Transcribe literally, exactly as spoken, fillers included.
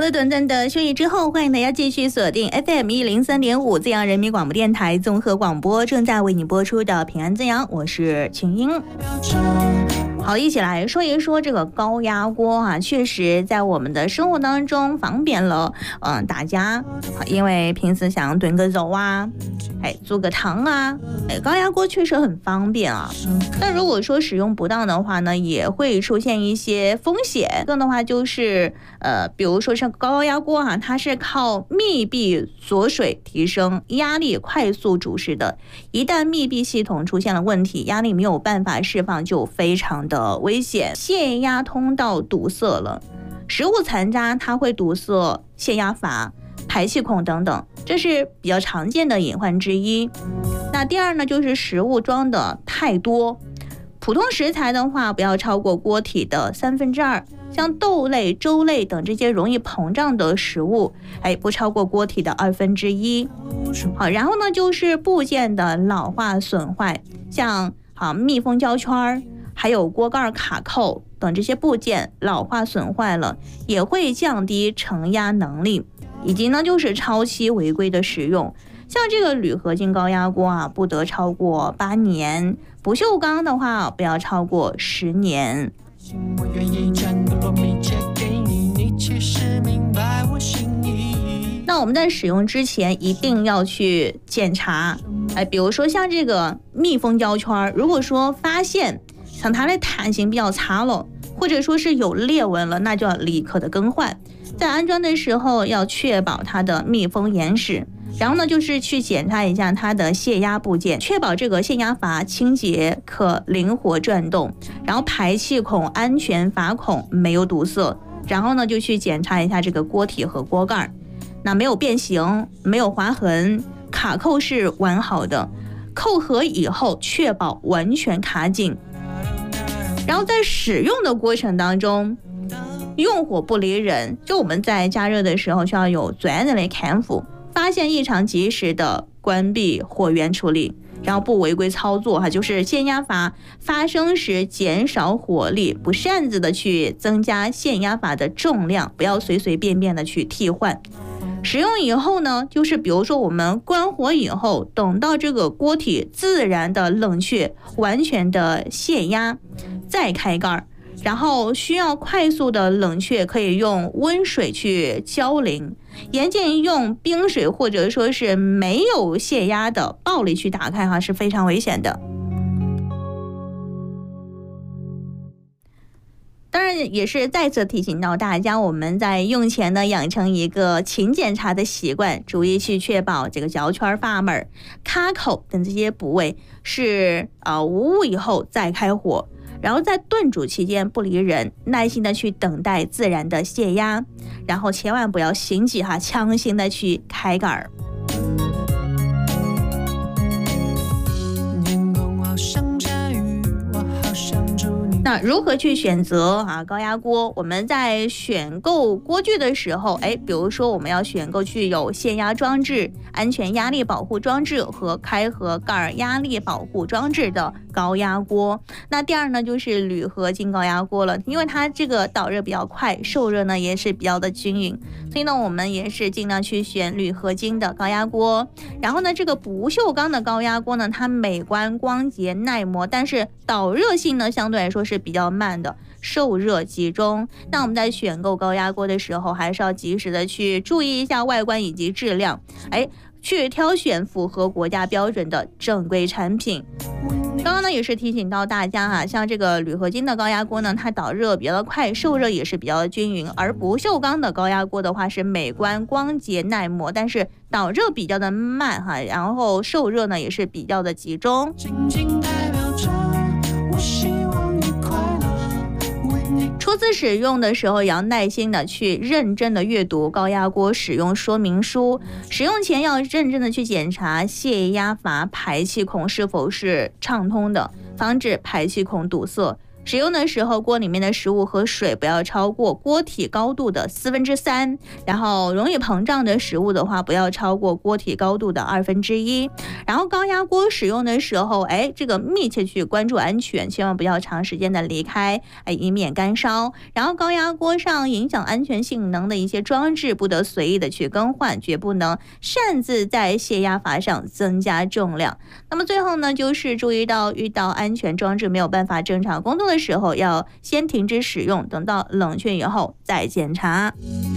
了短暂的休息之后，欢迎大家继续锁定 F M 一零三点五 资阳人民广播电台综合广播，正在为你播出的平安资阳，我是晴英。好，一起来说一说这个高压锅啊，确实在我们的生活当中方便了，嗯，大家，因为平时想炖个肉啊，哎，做个汤啊，哎，高压锅确实很方便啊。但如果说使用不当的话呢，也会出现一些风险。更的话就是，呃，比如说像高压锅啊，它是靠密闭锁水提升压力快速煮食的，一旦密闭系统出现了问题，压力没有办法释放，就非常的危险，泄压通道堵塞了，食物残渣它会堵塞泄压阀、排气孔等等，这是比较常见的隐患之一。那第二呢，就是食物装的太多，普通食材的话不要超过锅体的三分之二，像豆类、粥类等这些容易膨胀的食物，哎，不超过锅体的二分之一。好，然后呢，就是部件的老化损坏，像啊密封胶圈，还有锅盖卡扣等这些部件老化损坏了，也会降低承压能力，以及呢就是超期违规的使用。像这个铝合金高压锅啊，不得超过八年；不锈钢的话，不要超过十年。那我们在使用之前一定要去检查，哎，比如说像这个密封胶圈，如果说发现像它的弹性比较差了，或者说是有裂纹了，那就要立刻的更换。在安装的时候要确保它的密封严实，然后呢就是去检查一下它的泄压部件，确保这个泄压阀清洁可灵活转动，然后排气孔安全阀孔没有堵塞，然后呢就去检查一下这个锅体和锅盖，那没有变形，没有划痕，卡扣是完好的，扣合以后确保完全卡紧。然后在使用的过程当中，用火不离人，就我们在加热的时候需要有专人的看护，发现异常及时的关闭火源处理，然后不违规操作哈，就是限压阀发生时减少火力，不擅自的去增加限压阀的重量，不要随随便便的去替换。使用以后呢，就是比如说我们关火以后，等到这个锅体自然的冷却，完全的泄压，再开盖，然后需要快速的冷却，可以用温水去浇淋，严禁用冰水或者说是没有泄压的暴力去打开哈，是非常危险的。当然也是再次提醒到大家，我们在用前呢养成一个勤检查的习惯，逐一去确保这个胶圈、阀门、卡口等这些部位是呃无误以后再开火，然后在炖煮期间不离人，耐心的去等待自然的泄压，然后千万不要心急哈，强行的去开盖。那如何去选择啊高压锅？我们在选购锅具的时候，哎，比如说我们要选购具有限压装置、安全压力保护装置和开合盖压力保护装置的高压锅。那第二呢，就是铝合金高压锅了，因为它这个导热比较快，受热呢也是比较的均匀，所以呢我们也是尽量去选铝合金的高压锅。然后呢，这个不锈钢的高压锅呢，它美观、光洁、耐磨，但是导热性呢相对来说是比较慢的，受热集中。那我们在选购高压锅的时候，还是要及时的去注意一下外观以及质量，哎，去挑选符合国家标准的正规产品。刚刚呢也是提醒到大家哈、啊，像这个铝合金的高压锅呢，它导热比较的快，受热也是比较的均匀，而不锈钢的高压锅的话是美观、光洁、耐磨，但是导热比较的慢哈，然后受热呢也是比较的集中。初次使用的时候，也要耐心的去认真的阅读高压锅使用说明书，使用前要认真的去检查泄压阀排气孔是否是畅通的，防止排气孔堵塞。 使用的时候，锅里面的食物和水不要超过锅体高度的四分之三，然后容易膨胀的食物的话，不要超过锅体高度的二分之一。然后高压锅使用的时候，哎，这个密切去关注安全，千万不要长时间的离开，哎，以免干烧。然后高压锅上影响安全性能的一些装置，不得随意的去更换，绝不能擅自在泄压阀上增加重量。那么最后呢，就是注意到遇到安全装置没有办法正常工作的时候，要先停止使用，等到冷却以后再检查。